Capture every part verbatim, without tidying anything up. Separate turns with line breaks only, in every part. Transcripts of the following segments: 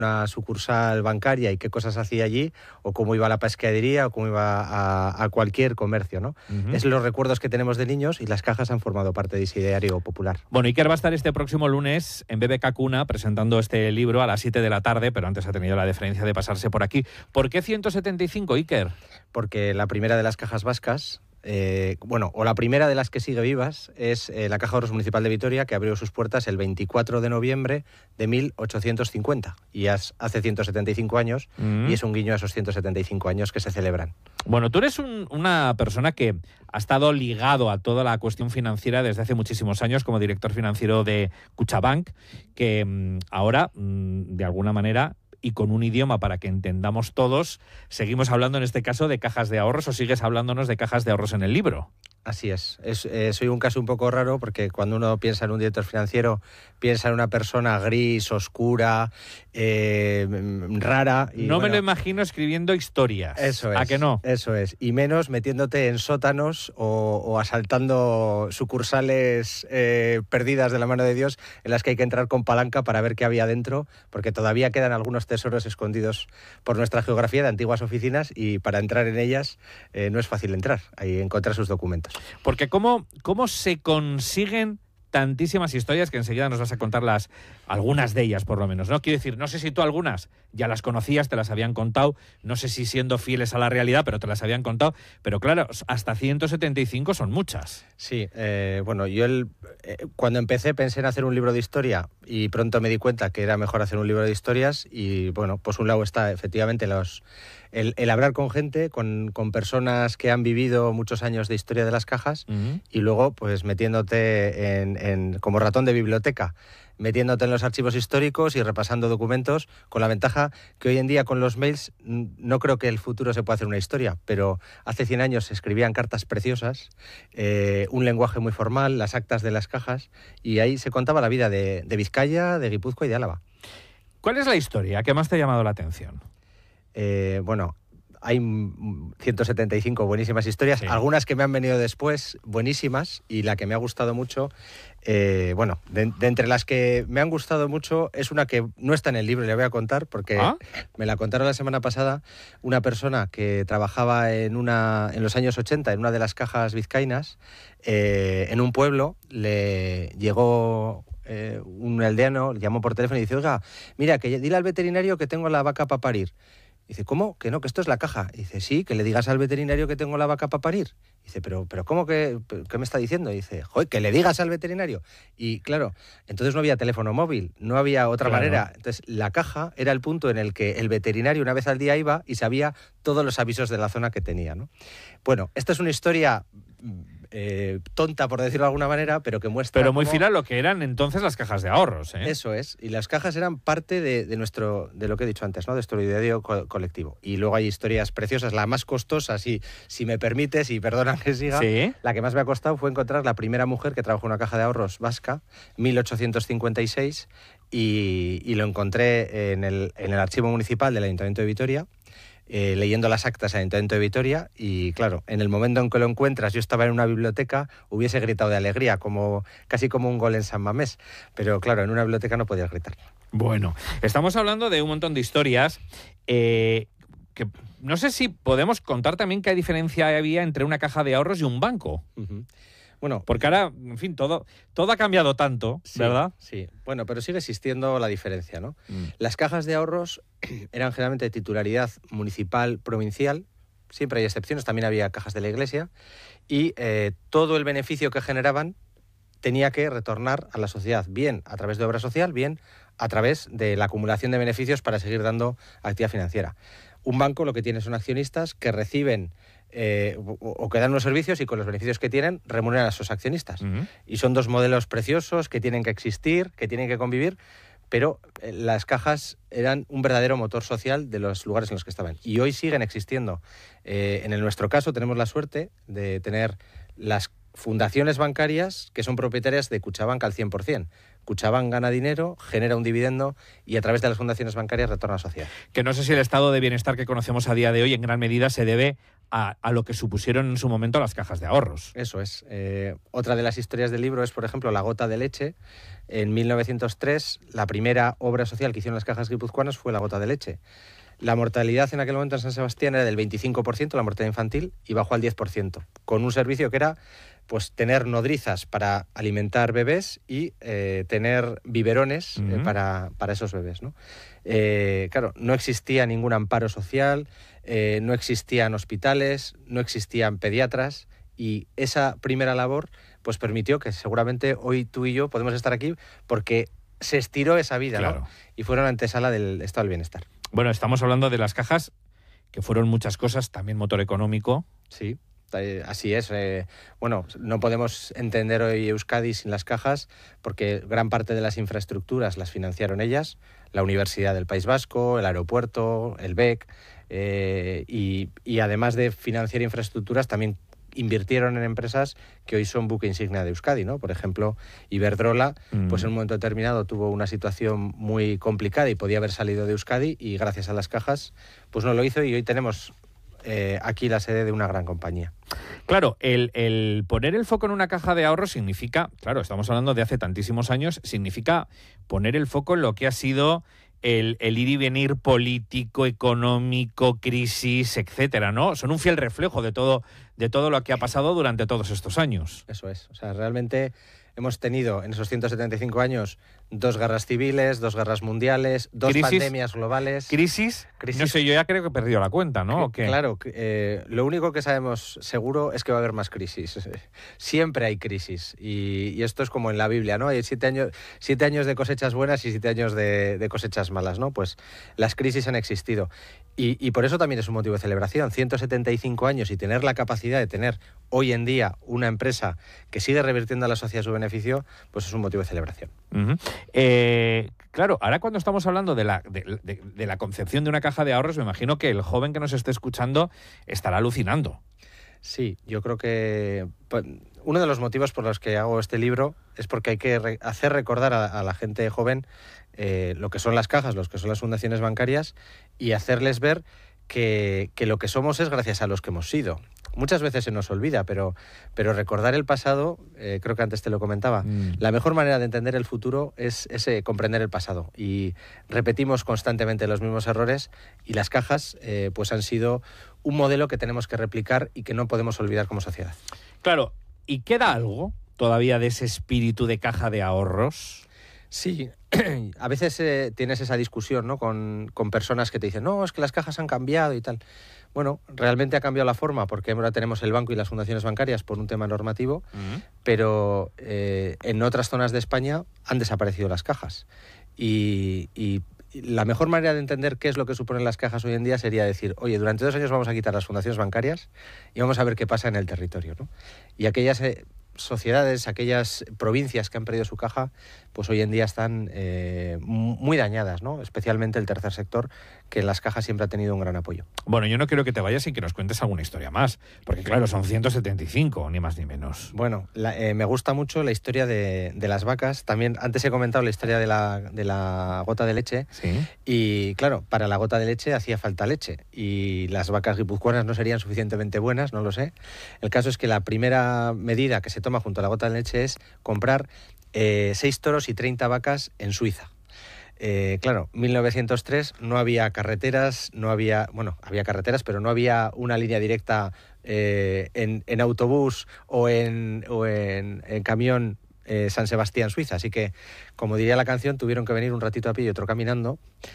una sucursal bancaria y qué cosas hacía allí, o cómo iba a la pescadería, o cómo iba a, a cualquier comercio, ¿no? Uh-huh. Es los recuerdos que tenemos de niños y las cajas han formado parte de ese ideario popular.
Bueno, Iker va a estar este próximo lunes en B B K Cuna presentando este libro a las siete de la tarde, pero antes ha tenido la deferencia de pasarse por aquí. ¿Por qué ciento setenta y cinco, Iker?
Porque la primera de las cajas vascas... Eh, bueno, o la primera de las que sigue vivas es eh, la Caja de Ahorros Municipal de Vitoria, que abrió sus puertas el veinticuatro de noviembre de mil ochocientos cincuenta, y es, hace ciento setenta y cinco años, mm. y es un guiño a esos ciento setenta y cinco años que se celebran.
Bueno, tú eres un, una persona que ha estado ligado a toda la cuestión financiera desde hace muchísimos años como director financiero de Kutxabank, que mmm, ahora, mmm, de alguna manera... y con un idioma para que entendamos todos, seguimos hablando en este caso de cajas de ahorros, o sigues hablándonos de cajas de ahorros en el libro.
Así es. es eh, soy un caso un poco raro porque cuando uno piensa en un director financiero, piensa en una persona gris, oscura, eh, rara. Y,
no
bueno,
me lo imagino escribiendo historias.
Eso es.
¿A que no?
Eso es. Y menos metiéndote en sótanos o, o asaltando sucursales eh, perdidas de la mano de Dios, en las que hay que entrar con palanca para ver qué había dentro, porque todavía quedan algunos tesoros escondidos por nuestra geografía de antiguas oficinas, y para entrar en ellas eh, no es fácil entrar, ahí encontrar sus documentos.
Porque ¿cómo, cómo se consiguen tantísimas historias que enseguida nos vas a contar las, algunas de ellas por lo menos, ¿no? Quiero decir, no sé si tú algunas ya las conocías, te las habían contado, no sé si siendo fieles a la realidad, pero te las habían contado, pero claro, hasta ciento setenta y cinco son muchas.
Sí, eh, bueno, yo el, eh, cuando empecé pensé en hacer un libro de historia y pronto me di cuenta que era mejor hacer un libro de historias y bueno, pues un lado está efectivamente los... El, el hablar con gente, con, con personas que han vivido muchos años de historia de las cajas, uh-huh. y luego pues metiéndote en, en, como ratón de biblioteca, metiéndote en los archivos históricos y repasando documentos, con la ventaja que hoy en día con los mails no creo que el futuro se pueda hacer una historia, pero hace cien años se escribían cartas preciosas, eh, un lenguaje muy formal, las actas de las cajas, y ahí se contaba la vida de, de Vizcaya, de Guipúzcoa y de Álava.
¿Cuál es la historia que más te ha llamado la atención?
Eh, bueno, hay ciento setenta y cinco buenísimas historias, sí. Algunas que me han venido después, buenísimas, y la que me ha gustado mucho, eh, bueno, de, de entre las que me han gustado mucho es una que no está en el libro y la voy a contar porque ¿Ah? me la contaron la semana pasada. Una persona que trabajaba en, una, en los años ochenta en una de las cajas vizcaínas, eh, en un pueblo, le llegó... Eh, un aldeano, le llamó por teléfono y dice, oiga, mira, que dile al veterinario que tengo la vaca para parir. Dice, ¿cómo? Que no, que esto es la caja. Dice, sí, que le digas al veterinario que tengo la vaca para parir. Dice, pero, pero ¿cómo que qué me está diciendo? Dice, joder, que le digas al veterinario. Y claro, entonces no había teléfono móvil, no había otra claro. manera. Entonces la caja era el punto en el que el veterinario una vez al día iba y sabía todos los avisos de la zona que tenía, ¿no? Bueno, esta es una historia... Eh, tonta, por decirlo de alguna manera, pero que muestra...
Pero muy
cómo...
fiel a lo que eran entonces las cajas de ahorros, ¿eh?
Eso es, y las cajas eran parte de, de nuestro, de lo que he dicho antes, ¿no? De nuestro ideario co- colectivo. Y luego hay historias preciosas, la más costosa, si, si me permites, y perdona que siga,
¿Sí?
La que más me ha costado fue encontrar la primera mujer que trabajó en una caja de ahorros vasca, mil ochocientos cincuenta y seis, y, y lo encontré en el, en el archivo municipal del Ayuntamiento de Vitoria, Eh, leyendo las actas del Ayuntamiento de Vitoria, y claro, en el momento en que lo encuentras, yo estaba en una biblioteca, hubiese gritado de alegría, como casi como un gol en San Mamés, pero claro, en una biblioteca no podías gritar.
Bueno, estamos hablando de un montón de historias, eh, que no sé si podemos contar también qué diferencia había entre una caja de ahorros y un banco.
Uh-huh. Bueno,
porque ahora, en fin, todo, todo ha cambiado tanto,
sí,
¿verdad?
Sí, bueno, pero sigue existiendo la diferencia, ¿no?
Mm.
Las cajas de ahorros eran generalmente de titularidad municipal, provincial, siempre hay excepciones, también había cajas de la Iglesia, y eh, todo el beneficio que generaban tenía que retornar a la sociedad, bien a través de obra social, bien a través de la acumulación de beneficios para seguir dando actividad financiera. Un banco lo que tiene son accionistas que reciben eh, o, o que dan unos servicios y con los beneficios que tienen remuneran a sus accionistas. Uh-huh. Y son dos modelos preciosos que tienen que existir, que tienen que convivir, pero eh, las cajas eran un verdadero motor social de los lugares en los que estaban. Y hoy siguen existiendo. Eh, en el nuestro caso tenemos la suerte de tener las fundaciones bancarias que son propietarias de Kutxabank al cien por ciento. Kutxabank gana dinero, genera un dividendo y a través de las fundaciones bancarias retorna a la sociedad.
Que no sé si el estado de bienestar que conocemos a día de hoy en gran medida se debe a, a lo que supusieron en su momento las cajas de ahorros.
Eso es. Eh, otra de las historias del libro es, por ejemplo, La gota de leche. En mil novecientos tres, la primera obra social que hicieron las cajas guipuzcoanas fue La gota de leche. La mortalidad en aquel momento en San Sebastián era del veinticinco por ciento, la mortalidad infantil, y bajó al diez por ciento, con un servicio que era pues tener nodrizas para alimentar bebés y eh, tener biberones uh-huh. eh, para, para esos bebés, ¿no? Eh, claro, no existía ningún amparo social, eh, no existían hospitales, no existían pediatras, y esa primera labor pues permitió que seguramente hoy tú y yo podemos estar aquí porque se estiró esa vida,
claro.
¿no? Y fueron antesala del estado del bienestar.
Bueno, estamos hablando de las cajas, que fueron muchas cosas, también motor económico.
Sí, así es. Eh, bueno, no podemos entender hoy Euskadi sin las cajas, porque gran parte de las infraestructuras las financiaron ellas, la Universidad del País Vasco, el aeropuerto, el B E C, eh, y, y además de financiar infraestructuras, también invirtieron en empresas que hoy son buque insignia de Euskadi, ¿no? Por ejemplo, Iberdrola, mm. pues en un momento determinado tuvo una situación muy complicada y podía haber salido de Euskadi, y gracias a las cajas, pues no lo hizo, y hoy tenemos eh, aquí la sede de una gran compañía.
Claro, el, el poner el foco en una caja de ahorros significa, claro, estamos hablando de hace tantísimos años, significa poner el foco en lo que ha sido El, el ir y venir político, económico, crisis, etcétera, ¿no? Son un fiel reflejo de todo, de todo lo que ha pasado durante todos estos años.
Eso es. O sea, realmente hemos tenido en esos ciento setenta y cinco años dos guerras civiles, dos guerras mundiales, dos crisis, pandemias globales.
¿Crisis? ¿Crisis? No sé, yo ya creo que he perdido la cuenta, ¿no?
¿O qué? Claro, eh, lo único que sabemos seguro es que va a haber más crisis. Siempre hay crisis. Y, y esto es como en la Biblia, ¿no? Hay siete años, siete años de cosechas buenas y siete años de, de cosechas malas, ¿no? Pues las crisis han existido. Y, y por eso también es un motivo de celebración. ciento setenta y cinco años, y tener la capacidad de tener hoy en día una empresa que sigue revirtiendo a la sociedad su beneficio, pues es un motivo de celebración.
Uh-huh. Eh, claro, ahora cuando estamos hablando de la, de, de, de la concepción de una caja de ahorros, me imagino que el joven que nos esté escuchando estará alucinando.
Sí, yo creo que pues, uno de los motivos por los que hago este libro es porque hay que re- hacer recordar a, a la gente joven eh, lo que son las cajas, lo que son las fundaciones bancarias, y hacerles ver que, que lo que somos es gracias a los que hemos sido. Muchas veces se nos olvida, pero, pero recordar el pasado, eh, creo que antes te lo comentaba, mm. la mejor manera de entender el futuro es, es eh, comprender el pasado. Y repetimos constantemente los mismos errores, y las cajas eh, pues han sido un modelo que tenemos que replicar y que no podemos olvidar como sociedad.
Claro, ¿y queda algo todavía de ese espíritu de caja de ahorros?
Sí, a veces eh, tienes esa discusión, ¿no? con, con personas que te dicen, no, es que las cajas han cambiado y tal. Bueno, realmente ha cambiado la forma, porque ahora tenemos el banco y las fundaciones bancarias por un tema normativo, uh-huh. pero eh, en otras zonas de España han desaparecido las cajas. Y, y la mejor manera de entender qué es lo que suponen las cajas hoy en día sería decir, oye, durante dos años vamos a quitar las fundaciones bancarias y vamos a ver qué pasa en el territorio, ¿no? Y aquellas eh, sociedades, aquellas provincias que han perdido su caja, pues hoy en día están eh, muy dañadas, ¿no? Especialmente el tercer sector, que en las cajas siempre ha tenido un gran apoyo.
Bueno, yo no quiero que te vayas sin que nos cuentes alguna historia más, porque claro, son ciento setenta y cinco, ni más ni menos.
Bueno, la, eh, me gusta mucho la historia de, de las vacas. También antes he comentado la historia de la, de la gota de leche.
Sí.
Y claro, para la gota de leche hacía falta leche, y las vacas guipuzcoanas no serían suficientemente buenas, no lo sé. El caso es que la primera medida que se toma junto a la gota de leche es comprar eh, seis toros y treinta vacas en Suiza. Eh, claro, mil novecientos tres no había carreteras, no había, bueno, había carreteras, pero no había una línea directa eh, en, en autobús o en, o en, en camión eh, San Sebastián, Suiza. Así que, como diría la canción, tuvieron que venir un ratito a pie y otro caminando,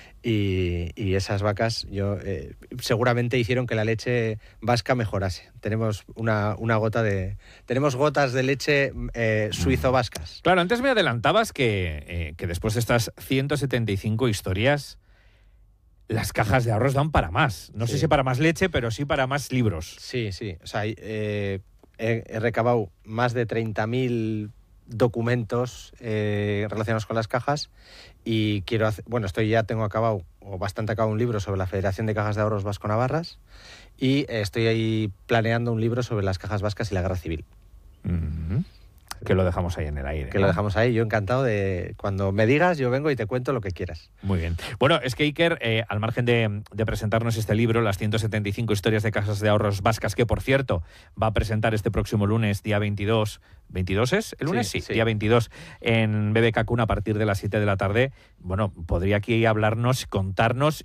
y, y esas vacas yo eh, seguramente hicieron que la leche vasca mejorase. Tenemos una, una gota de... Tenemos gotas de leche eh, suizo-vascas.
Claro, antes me adelantabas que, eh, que después de estas ciento setenta y cinco historias, las cajas de ahorros dan para más. No sí. sé si para más leche, pero sí para más libros.
Sí, sí. O sea, eh, he, he recabado más de treinta mil documentos eh, relacionados con las cajas, y quiero hacer, bueno, estoy ya tengo acabado o bastante acabado un libro sobre la Federación de Cajas de Ahorros Vasco-Navarras, y eh, estoy ahí planeando un libro sobre las cajas vascas y la guerra civil.
Mm-hmm. Que lo dejamos ahí en el aire.
Que
¿no?
lo dejamos ahí. Yo encantado de... Cuando me digas, yo vengo y te cuento lo que quieras.
Muy bien. Bueno, es que Iker, eh, al margen de, de presentarnos este libro, las ciento setenta y cinco historias de casas de ahorros vascas, que por cierto va a presentar este próximo lunes, día veintidós. ¿veintidós es? ¿El lunes? Sí, sí, sí. Día veintidós en B B K Kun a partir de las siete de la tarde. Bueno, podría aquí hablarnos, contarnos